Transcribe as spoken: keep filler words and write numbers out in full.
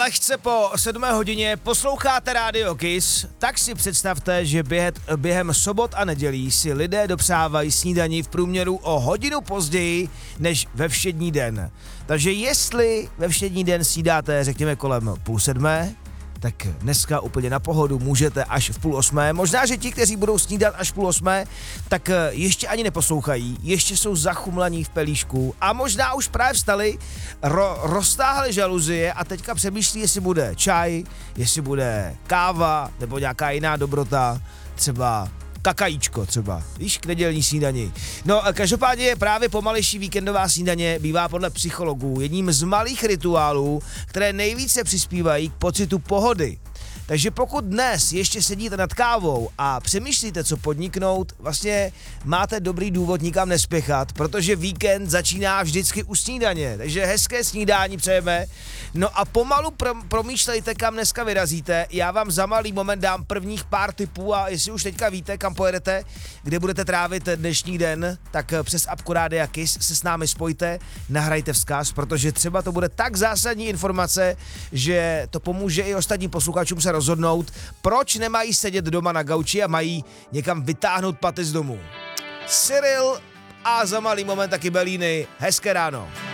lehce po sedmé hodině posloucháte Radio Kiss, tak si představte, že běhet, během sobot a nedělí si lidé dopřávají snídani v průměru o hodinu později než ve všední den. Takže jestli ve všední den snídáte, řekněme, kolem půl sedmé, tak dneska úplně na pohodu můžete až v půl osmé. Možná, že ti, kteří budou snídat až v půl osmé, tak ještě ani neposlouchají, ještě jsou zachumlaní v pelíšku a možná už právě vstali, ro- roztáhli žaluzie a teďka přemýšlí, jestli bude čaj, jestli bude káva nebo nějaká jiná dobrota, třeba kakajíčko třeba, víš, k nedělní snídani. No, každopádně právě pomalejší víkendová snídaně bývá podle psychologů jedním z malých rituálů, které nejvíce přispívají k pocitu pohody. Takže pokud dnes ještě sedíte nad kávou a přemýšlíte, co podniknout, vlastně máte dobrý důvod nikam nespěchat, protože víkend začíná vždycky u snídaně, takže hezké snídání přejeme. No a pomalu pr- promýšlejte, kam dneska vyrazíte. Já vám za malý moment dám prvních pár tipů a jestli už teďka víte, kam pojedete, kde budete trávit dnešní den, tak přes apku Rádia Kiss se s námi spojte, nahrajte vzkaz, protože třeba to bude tak zásadní informace, že to pomůže i ostatním posluchačům se rozhodnout, proč nemají sedět doma na gauči a mají někam vytáhnout paty z domu. Cyril a za malý moment taky Bellini. Hezké ráno.